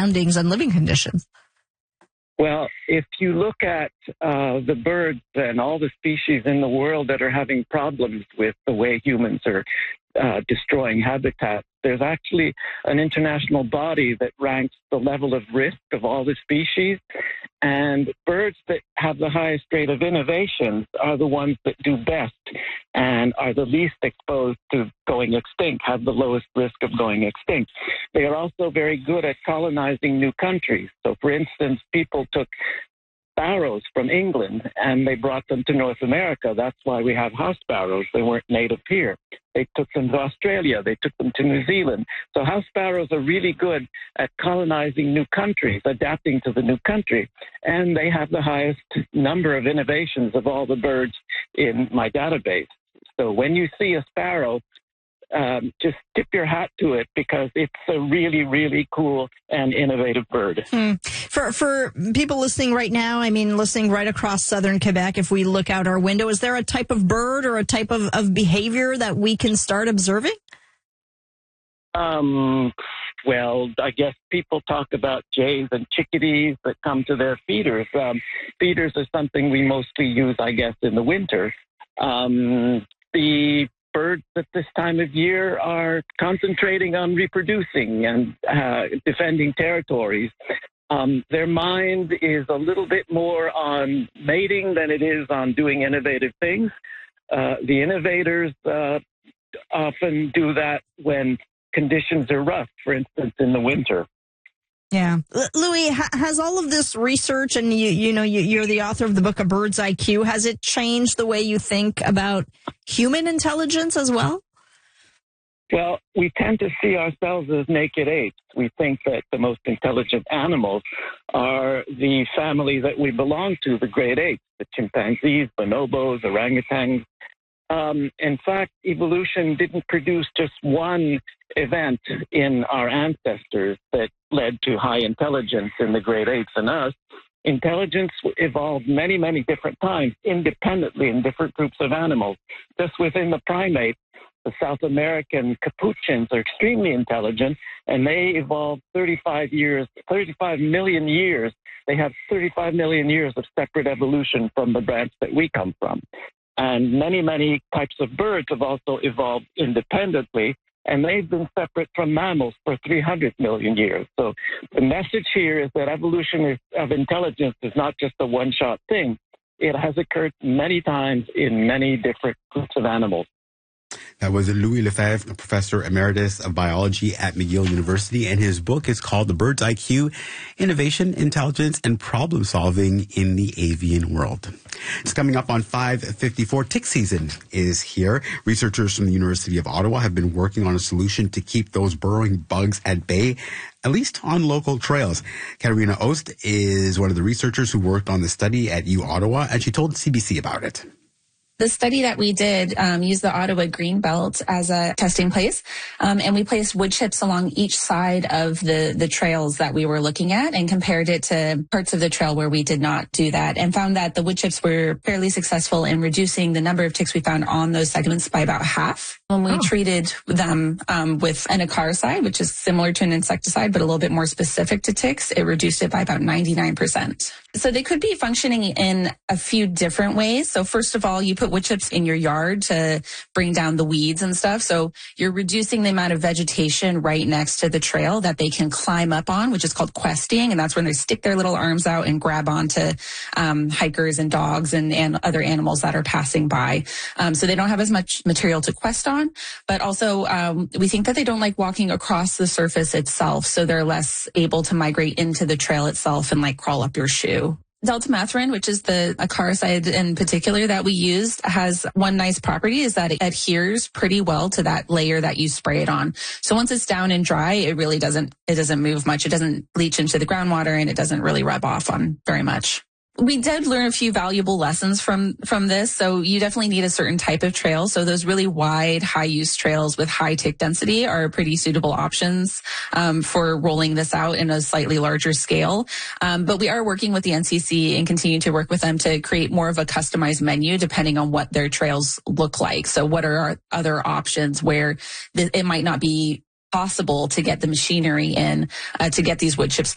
surroundings and living conditions? Well, if you look at the birds and all the species in the world that are having problems with the way humans are destroying habitat, there's actually an international body that ranks the level of risk of all the species. And birds that have the highest rate of innovation are the ones that do best and are the least exposed to going extinct, have the lowest risk of going extinct. They are also very good at colonizing new countries. So, for instance, people took sparrows from England and they brought them to North America. That's why we have house sparrows. They weren't native here. They took them to Australia. They took them to New Zealand. So house sparrows are really good at colonizing new countries, adapting to the new country. And they have the highest number of innovations of all the birds in my database. So when you see a sparrow, just tip your hat to it because it's a really, really cool and innovative bird. For people listening right now, I mean, listening right across southern Quebec, if we look out our window, is there a type of bird or a type of behavior that we can start observing? Well, I guess people talk about jays and chickadees that come to their feeders. Feeders are something we mostly use, I guess, in the winter. The birds at this time of year are concentrating on reproducing and defending territories. Their mind is a little bit more on mating than it is on doing innovative things. The innovators often do that when conditions are rough, for instance, in the winter. Yeah. Louis, has all of this research, and you're the author of the book, A Bird's IQ, has it changed the way you think about human intelligence as well? Well, we tend to see ourselves as naked apes. We think that the most intelligent animals are the family that we belong to, the great apes, the chimpanzees, bonobos, orangutans. In fact, evolution didn't produce just one event in our ancestors that led to high intelligence in the great apes and us. Intelligence evolved many, many different times, independently in different groups of animals. Just within the primates, the South American capuchins are extremely intelligent, and they evolved 35 million years. They have 35 million years of separate evolution from the branch that we come from. And many, many types of birds have also evolved independently, and they've been separate from mammals for 300 million years. So the message here is that evolution of intelligence is not just a one-shot thing. It has occurred many times in many different groups of animals. That was Louis Lefebvre, Professor Emeritus of Biology at McGill University, and his book is called The Bird's IQ, Innovation, Intelligence, and Problem Solving in the Avian World. It's coming up on 5:54. Tick season is here. Researchers from the University of Ottawa have been working on a solution to keep those burrowing bugs at bay, at least on local trails. Katarina Ost is one of the researchers who worked on the study at U Ottawa, and she told CBC about it. The study that we did used the Ottawa Greenbelt as a testing place, and we placed wood chips along each side of the trails that we were looking at and compared it to parts of the trail where we did not do that, and found that the wood chips were fairly successful in reducing the number of ticks we found on those segments by about half. When we treated them with an acaricide, which is similar to an insecticide but a little bit more specific to ticks, it reduced it by about 99%. So they could be functioning in a few different ways. So first of all, you put wood chips in your yard to bring down the weeds and stuff. So you're reducing the amount of vegetation right next to the trail that they can climb up on, which is called questing. And that's when they stick their little arms out and grab onto hikers and dogs and other animals that are passing by. So they don't have as much material to quest on. But also we think that they don't like walking across the surface itself. So they're less able to migrate into the trail itself and like crawl up your shoe. Deltamethrin, which is the acaricide in particular that we used, has one nice property is that it adheres pretty well to that layer that you spray it on. So once it's down and dry, it really doesn't move much. It doesn't leach into the groundwater, and it doesn't really rub off on very much. We did learn a few valuable lessons from this. So you definitely need a certain type of trail. So those really wide, high-use trails with high tick density are pretty suitable options for rolling this out in a slightly larger scale. But we are working with the NCC and continue to work with them to create more of a customized menu depending on what their trails look like. So what are our other options where it might not be possible to get the machinery in to get these wood chips